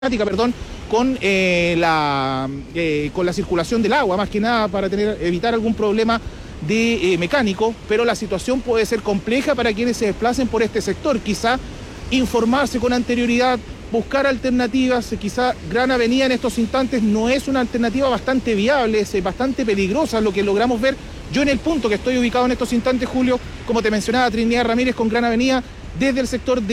perdón, con la circulación del agua, más que nada para evitar algún problema de mecánico, pero la situación puede ser compleja para quienes se desplacen por este sector. Quizá informarse con anterioridad, buscar alternativas. Quizá Gran Avenida en estos instantes no es una alternativa bastante viable, es bastante peligrosa lo que logramos ver. Yo en el punto que estoy ubicado en estos instantes, Julio, como te mencionaba, Trinidad Ramírez con Gran Avenida, desde el sector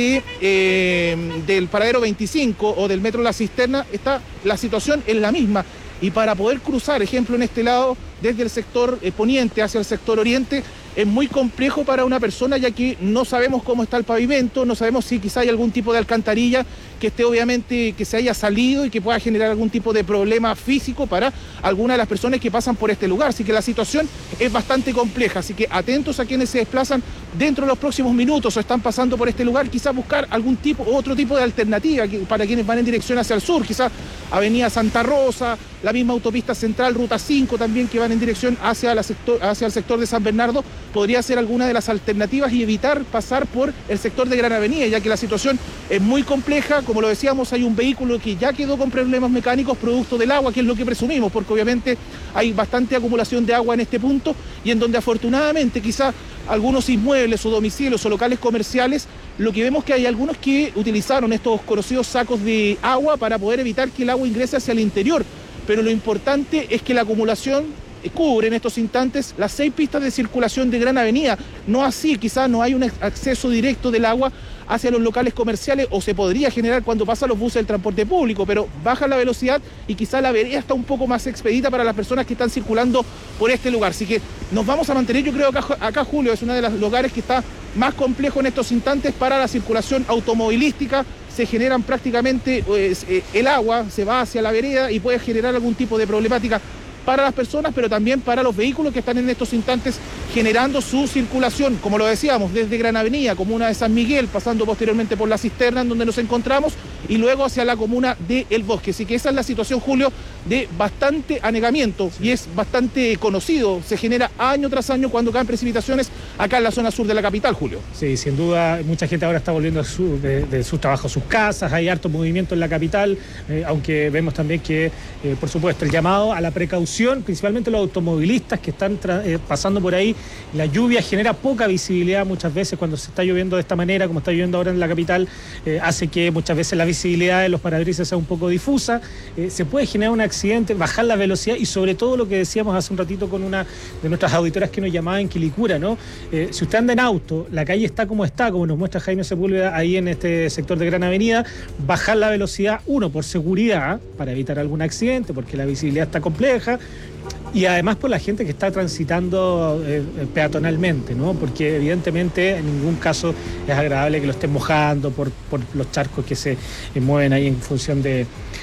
del Paradero 25 o del Metro La Cisterna, la situación es la misma. Y para poder cruzar, ejemplo, en este lado, desde el sector poniente hacia el sector oriente, es muy complejo para una persona, ya que no sabemos cómo está el pavimento, no sabemos si quizá hay algún tipo de alcantarilla que esté obviamente, que se haya salido y que pueda generar algún tipo de problema físico para algunas de las personas que pasan por este lugar. Así que la situación es bastante compleja, así que atentos a quienes se desplazan dentro de los próximos minutos o están pasando por este lugar, quizás buscar otro tipo de alternativa para quienes van en dirección hacia el sur, quizás Avenida Santa Rosa, la misma autopista central, Ruta 5 también, que van en dirección hacia el sector de San Bernardo, podría ser alguna de las alternativas y evitar pasar por el sector de Gran Avenida, ya que la situación es muy compleja. Como lo decíamos, hay un vehículo que ya quedó con problemas mecánicos producto del agua, que es lo que presumimos, porque obviamente hay bastante acumulación de agua en este punto y en donde afortunadamente quizá algunos inmuebles o domicilios o locales comerciales, lo que vemos que hay algunos que utilizaron estos conocidos sacos de agua para poder evitar que el agua ingrese hacia el interior, pero lo importante es que la acumulación cubre en estos instantes las 6 pistas de circulación de Gran Avenida. No así, quizás no hay un acceso directo del agua hacia los locales comerciales, o se podría generar cuando pasan los buses del transporte público, pero baja la velocidad y quizás la vereda está un poco más expedita para las personas que están circulando por este lugar. Así que nos vamos a mantener, yo creo que acá Julio es uno de los lugares que está más complejo en estos instantes para la circulación automovilística. Se generan prácticamente, el agua se va hacia la vereda y puede generar algún tipo de problemática para las personas, pero también para los vehículos que están en estos instantes generando su circulación, como lo decíamos, desde Gran Avenida, comuna de San Miguel, pasando posteriormente por La Cisterna, en donde nos encontramos, y luego hacia la comuna de El Bosque. Así que esa es la situación, Julio, de bastante anegamiento, y es bastante conocido, se genera año tras año cuando caen precipitaciones acá en la zona sur de la capital, Julio. Sí, sin duda, mucha gente ahora está volviendo de sus trabajos a sus casas, hay harto movimiento en la capital, aunque vemos también que, por supuesto, el llamado a la precaución, principalmente los automovilistas que están pasando por ahí. La lluvia genera poca visibilidad muchas veces cuando se está lloviendo de esta manera, como está lloviendo ahora en la capital, hace que muchas veces la visibilidad de los parabrisas sea un poco difusa, se puede generar un accidente, bajar la velocidad y sobre todo lo que decíamos hace un ratito con una de nuestras auditoras que nos llamaba en Quilicura, ¿no? Si usted anda en auto, la calle está, como nos muestra Jaime Sepúlveda ahí en este sector de Gran Avenida, bajar la velocidad, uno, por seguridad, para evitar algún accidente, porque la visibilidad está compleja, y además por la gente que está transitando peatonalmente, ¿no? Porque evidentemente en ningún caso es agradable que lo estén mojando por los charcos que se mueven ahí en función de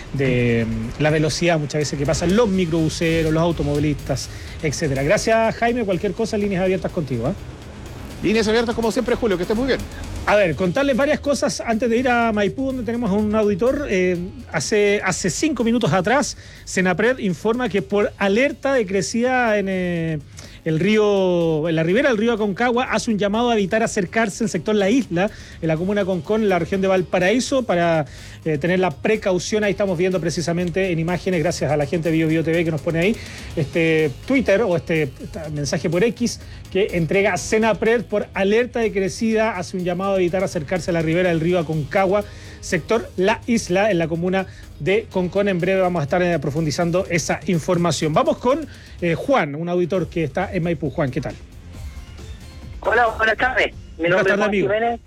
la velocidad muchas veces que pasan los microbuseros, los automovilistas, etcétera. Gracias, Jaime. Cualquier cosa, líneas abiertas contigo, ¿eh? Líneas abiertas como siempre, Julio, que esté muy bien. A ver, contarles varias cosas antes de ir a Maipú, donde tenemos a un auditor. Hace 5 minutos atrás, Senapred informa que por alerta de crecida en la ribera del río Aconcagua, hace un llamado a evitar acercarse al sector La Isla, en la comuna Concón, en la región de Valparaíso, para tener la precaución. Ahí estamos viendo precisamente en imágenes, gracias a la gente de Bio TV que nos pone ahí, este Twitter o este mensaje por X que entrega Senapred por alerta de crecida, hace un llamado a evitar acercarse a la ribera del río Aconcagua, sector La Isla, en la comuna de Concón. En breve vamos a estar profundizando esa información. Vamos con Juan, un auditor que está en Maipú. Juan, ¿qué tal? Hola, buenas tardes. Mi nombre es Juan Jiménez.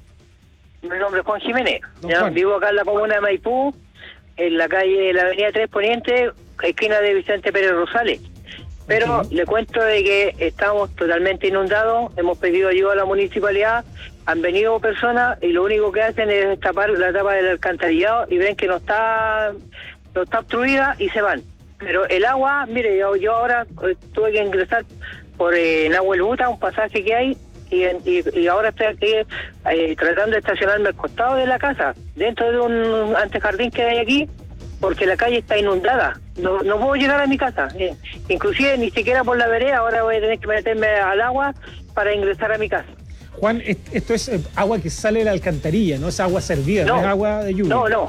Vivo acá en la comuna de Maipú, en la calle de la avenida 3 Poniente, esquina de Vicente Pérez Rosales. Pero le cuento de que estamos totalmente inundados, hemos pedido ayuda a la municipalidad, han venido personas y lo único que hacen es tapar la tapa del alcantarillado y ven que no está obstruida y se van. Pero el agua, mire, yo ahora tuve que ingresar por Nahuel Buta, un pasaje que hay, y ahora estoy aquí tratando de estacionarme al costado de la casa, dentro de un antejardín que hay aquí, porque la calle está inundada. No puedo llegar a mi casa. Inclusive ni siquiera por la vereda, ahora voy a tener que meterme al agua para ingresar a mi casa. Juan, esto es agua que sale de la alcantarilla, no es agua servida, no es agua de lluvia.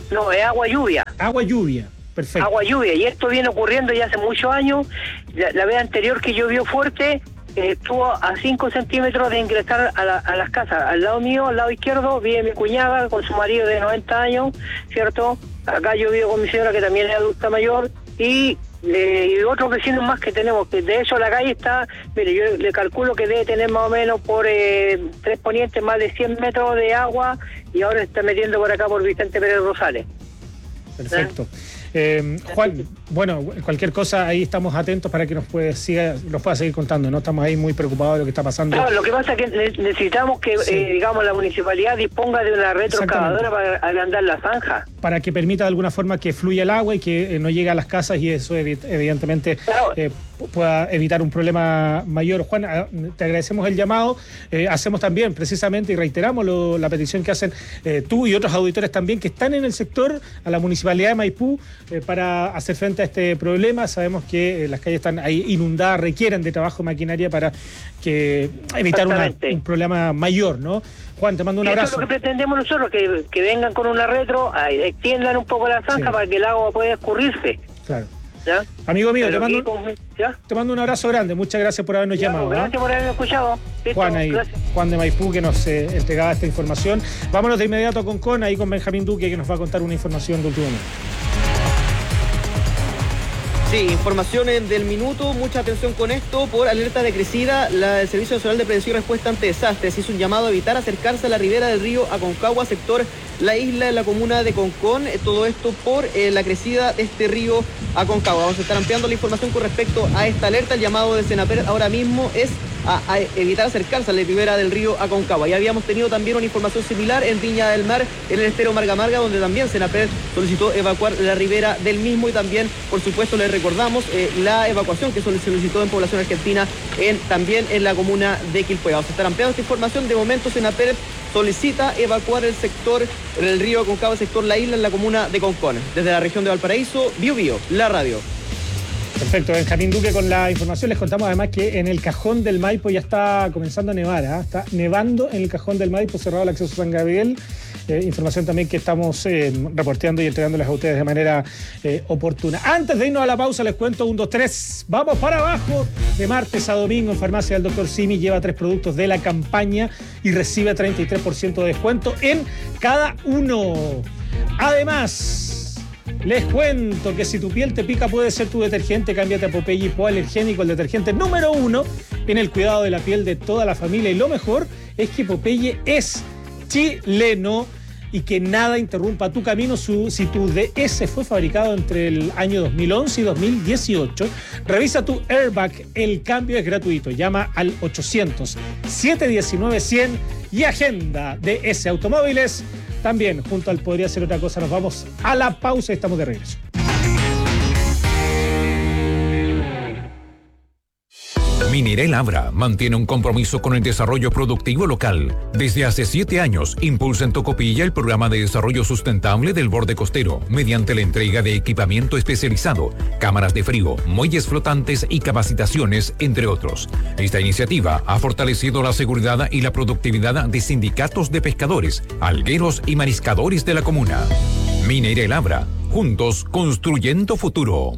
No, es agua lluvia. Agua lluvia, perfecto. Agua lluvia, y esto viene ocurriendo ya hace muchos años. La vez anterior que llovió fuerte, estuvo a 5 centímetros de ingresar a las casas. Al lado mío, al lado izquierdo, vive mi cuñada con su marido de 90 años, ¿cierto? Acá yo vivo con mi señora que también es adulta mayor, y otros vecinos más que tenemos, que de eso la calle está, mire, yo le calculo que debe tener más o menos por Tres Ponientes más de 100 metros de agua, y ahora se está metiendo por acá por Vicente Pérez Rosales. Perfecto. Juan, bueno, cualquier cosa ahí estamos atentos para que nos pueda seguir contando, ¿no? Estamos ahí muy preocupados de lo que está pasando. Claro, lo que pasa es que necesitamos que, digamos, la municipalidad disponga de una retroexcavadora para agrandar la zanja. Para que permita de alguna forma que fluya el agua y que no llegue a las casas, y eso evidentemente pueda evitar un problema mayor. Juan, te agradecemos el llamado. Hacemos también precisamente y reiteramos la petición que hacen tú y otros auditores también que están en el sector, a la Municipalidad de Maipú, para hacer frente a este problema. Sabemos que las calles están ahí inundadas, requieren de trabajo de maquinaria para evitar un problema mayor, ¿no? Juan, te mando un abrazo. Eso es lo que pretendemos nosotros, que vengan con una retro, extiendan un poco la zanja para que el agua pueda escurrirse. Claro. ¿Ya? Amigo mío, te mando un abrazo grande. Muchas gracias por habernos llamado. Gracias por habernos escuchado. Juan de Maipú, que nos entregaba esta información. Vámonos de inmediato a Concón, ahí con Benjamín Duque, que nos va a contar una información de último momento. Sí, informaciones del minuto, mucha atención con esto. Por alerta de crecida, el Servicio Nacional de Prevención y Respuesta ante Desastres hizo un llamado a evitar acercarse a la ribera del río Aconcagua, sector La Isla, en la comuna de Concón. Todo esto por la crecida de este río Aconcagua. Vamos a estar ampliando la información con respecto a esta alerta. El llamado de Senaper ahora mismo es a evitar acercarse a la ribera del río Aconcagua. Ya habíamos tenido también una información similar en Viña del Mar, en el estero Marga Marga, donde también Senaper solicitó evacuar la ribera del mismo, y también, por supuesto, les recordamos la evacuación que se solicitó en población argentina también en la comuna de Quilpué. Vamos a estar ampliando esta información. De momento, Senaper solicita evacuar el sector del río Aconcagua, el sector La Isla, en la comuna de Concón. Desde la región de Valparaíso, Bio Bio, la radio. Perfecto, Benjamín Duque con la información. Les contamos además que en el Cajón del Maipo ya está comenzando a nevar, Está nevando en el Cajón del Maipo, cerrado el acceso a San Gabriel. Información también que estamos reporteando y entregándoles a ustedes de manera oportuna. Antes de irnos a la pausa, les cuento 1, 2, 3. Vamos para abajo. De martes a domingo en Farmacia del Dr. Simi lleva 3 productos de la campaña y recibe 33% de descuento en cada uno. Además, les cuento que si tu piel te pica puede ser tu detergente. Cámbiate a Popeye Hipoalergénico, el detergente número 1 en el cuidado de la piel de toda la familia. Y lo mejor es que Popeye es chileno y que nada interrumpa tu camino si tu DS fue fabricado entre el año 2011 y 2018. Revisa tu airbag, el cambio es gratuito. Llama al 800-719-100 y agenda DS Automóviles. También, junto al Podría Ser Otra Cosa, nos vamos a la pausa y estamos de regreso. Minerel Abra mantiene un compromiso con el desarrollo productivo local. Desde hace 7 años, impulsa en Tocopilla el programa de desarrollo sustentable del borde costero, mediante la entrega de equipamiento especializado, cámaras de frío, muelles flotantes y capacitaciones, entre otros. Esta iniciativa ha fortalecido la seguridad y la productividad de sindicatos de pescadores, algueros y mariscadores de la comuna. Minerel Abra, juntos construyendo futuro.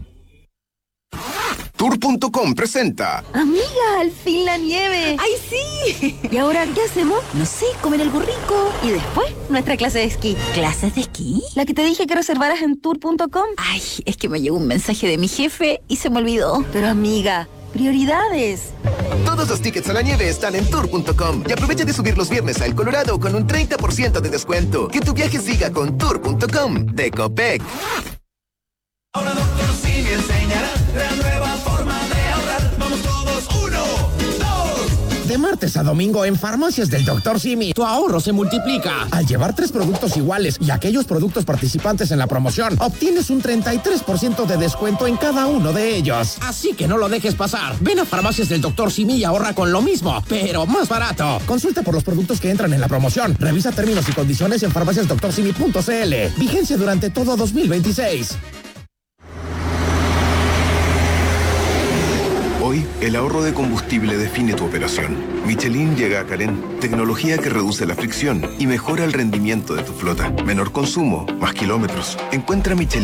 Tour.com presenta. Amiga, al fin la nieve. ¡Ay, sí! ¿Y ahora qué hacemos? No sé, comer algo rico. Y después, nuestra clase de esquí. ¿Clases de esquí? La que te dije que reservaras en Tour.com. Ay, es que me llegó un mensaje de mi jefe y se me olvidó. Pero amiga, prioridades. Todos los tickets a la nieve están en Tour.com. Y aprovecha de subir los viernes a El Colorado con un 30% de descuento. Que tu viaje siga con Tour.com de Copec. Ahora Dr. Simi enseñará la nueva forma de ahorrar. Vamos todos, 1, 2. De martes a domingo en Farmacias del Dr. Simi, tu ahorro se multiplica. Al llevar 3 productos iguales y aquellos productos participantes en la promoción, obtienes un 33% de descuento en cada uno de ellos. Así que no lo dejes pasar. Ven a Farmacias del Dr. Simi y ahorra con lo mismo, pero más barato. Consulta por los productos que entran en la promoción. Revisa términos y condiciones en farmaciasdoctorsimi.cl. Vigencia durante todo 2026. Hoy, el ahorro de combustible define tu operación. Michelin llega a Carén, tecnología que reduce la fricción y mejora el rendimiento de tu flota. Menor consumo, más kilómetros. Encuentra Michelin